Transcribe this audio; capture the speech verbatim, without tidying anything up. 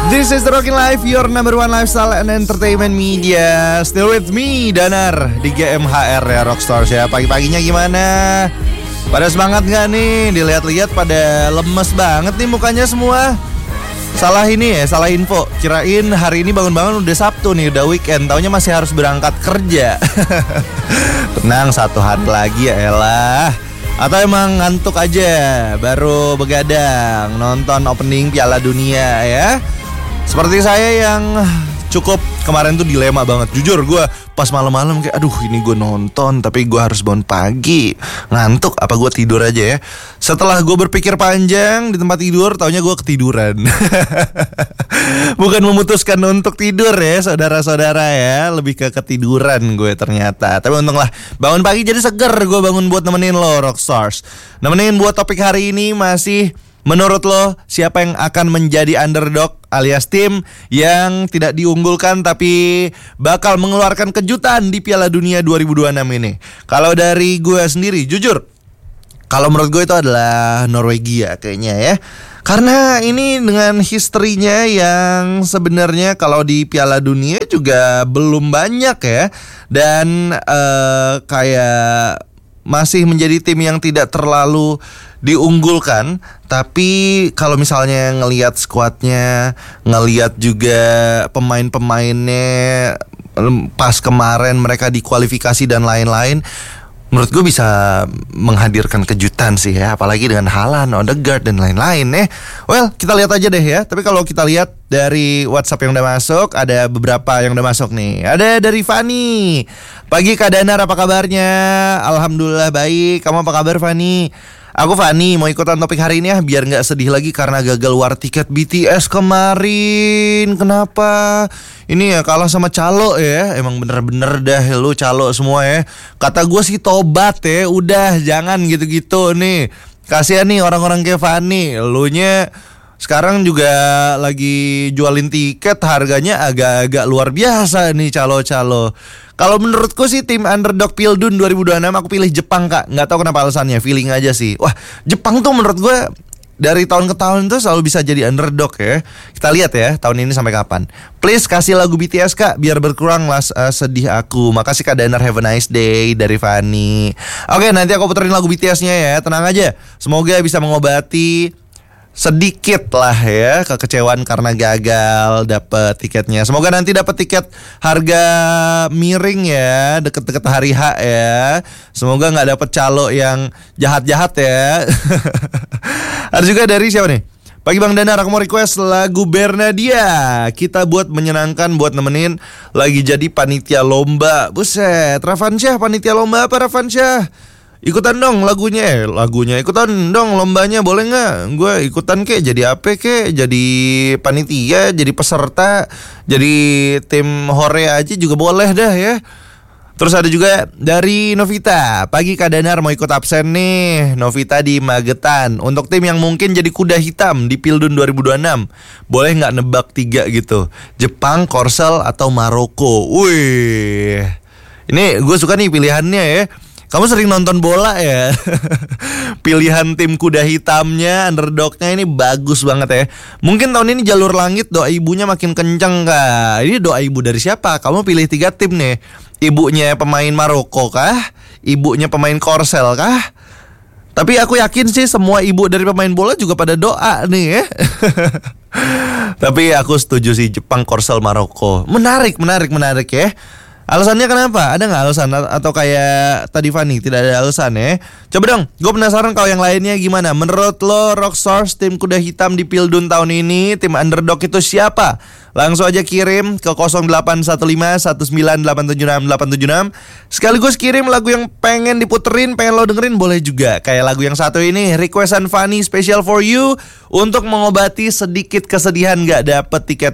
This is the Rockin' Life, your number one lifestyle and entertainment media. Still with me, Danar, di G M H R ya, Rockstars ya. Pagi-paginya gimana? Pada semangat gak nih? Dilihat-lihat pada lemes banget nih mukanya semua. Salah ini ya, salah info. Kirain hari ini bangun-bangun udah Sabtu nih, udah weekend. Taunya masih harus berangkat kerja. Tenang, satu hari lagi ya elah. Atau emang ngantuk aja, baru begadang nonton opening Piala Dunia ya. Seperti saya yang cukup kemarin tuh dilema banget. Jujur gue pas malam-malam kayak aduh ini gue nonton tapi gue harus bangun pagi. Ngantuk apa gue tidur aja ya. Setelah gue berpikir panjang di tempat tidur, taunya gue ketiduran. Bukan memutuskan untuk tidur ya saudara-saudara ya, lebih ke ketiduran gue ternyata. Tapi untunglah bangun pagi jadi seger gue bangun buat nemenin lo Rockstars. Nemenin buat topik hari ini masih menurut lo siapa yang akan menjadi underdog alias tim yang tidak diunggulkan tapi bakal mengeluarkan kejutan di Piala Dunia dua ribu dua puluh enam ini? Kalau dari gue sendiri jujur, kalau menurut gue itu adalah Norwegia kayaknya ya. Karena ini dengan historinya yang sebenarnya kalau di Piala Dunia juga belum banyak ya. Dan uh, kayak masih menjadi tim yang tidak terlalu diunggulkan. Tapi kalau misalnya ngelihat skuadnya, ngelihat juga pemain-pemainnya pas kemarin mereka dikualifikasi dan lain-lain, menurut gue bisa menghadirkan kejutan sih ya. Apalagi dengan Haaland, Odegaard dan lain-lain ya. Well, kita lihat aja deh ya. Tapi kalau kita lihat dari WhatsApp yang udah masuk, ada beberapa yang udah masuk nih. Ada dari Fani. Pagi Kak Danar, apa kabarnya? Alhamdulillah baik. Kamu apa kabar Fani? Aku Fani, mau ikutan topik hari ini ya, biar gak sedih lagi karena gagal war tiket B T S kemarin. Kenapa? Ini ya kalah sama calo ya. Emang bener-bener dah lu calo semua ya. Kata gue sih tobat ya. Udah jangan gitu-gitu nih. Kasihan nih orang-orang kayak Fani. Lu nya sekarang juga lagi jualin tiket, harganya agak-agak luar biasa nih calo-calo. Kalau menurutku sih tim underdog Pildun dua ribu dua puluh enam aku pilih Jepang Kak. Gak tahu kenapa alasannya, feeling aja sih. Wah, Jepang tuh menurut gue dari tahun ke tahun tuh selalu bisa jadi underdog ya. Kita lihat ya tahun ini sampai kapan. Please kasih lagu B T S Kak, biar berkurang lah uh, sedih aku. Makasih Kak Danar, have a nice day dari Fani. Oke, nanti aku puterin lagu B T S-nya ya, tenang aja. Semoga bisa mengobati sedikit lah ya kekecewaan karena gagal dapet tiketnya. Semoga nanti dapet tiket harga miring ya, deket-deket hari H ya. Semoga gak dapet calo yang jahat-jahat ya. Ada juga dari siapa nih? Pagi Bang Danar, aku mau request lagu Bernadia. Kita buat menyenangkan, buat nemenin lagi jadi panitia lomba. Buset, Rafansyah panitia lomba apa Rafansyah? Ikutan dong lagunya, eh, lagunya ikutan dong lombanya, boleh nggak? Gue ikutan kek, jadi apa kek? Jadi panitia, jadi peserta, jadi tim hore aja juga boleh dah ya. Terus ada juga dari Novita. Pagi Kak Danar, mau ikut absen nih. Novita di Magetan. Untuk tim yang mungkin jadi kuda hitam di Pildun dua ribu dua puluh enam, boleh nggak nebak tiga gitu? Jepang, Korsel, atau Maroko? Wih, ini gue suka nih pilihannya ya. Kamu sering nonton bola ya. Pilihan tim kuda hitamnya, underdognya ini bagus banget ya. Mungkin tahun ini jalur langit doa ibunya makin kenceng Kak. Ini doa ibu dari siapa? Kamu pilih tiga tim nih. Ibunya pemain Maroko kah? Ibunya pemain Korsel kah? Tapi aku yakin sih semua ibu dari pemain bola juga pada doa nih ya. Tapi aku setuju sih Jepang, Korsel, Maroko. Menarik, menarik, menarik ya. Alasannya kenapa? Ada gak alasan? Atau kayak tadi Fani, tidak ada alasan ya? Coba dong, gue penasaran kalau yang lainnya gimana. Menurut lo Rockstars, tim kuda hitam di Pildun tahun ini, tim underdog itu siapa? Langsung aja kirim ke nol delapan satu lima satu sembilan delapan tujuh enam delapan tujuh enam. Sekaligus kirim lagu yang pengen diputerin, pengen lo dengerin, boleh juga. Kayak lagu yang satu ini, requestan Fanny special for you, untuk mengobati sedikit kesedihan gak dapet tiket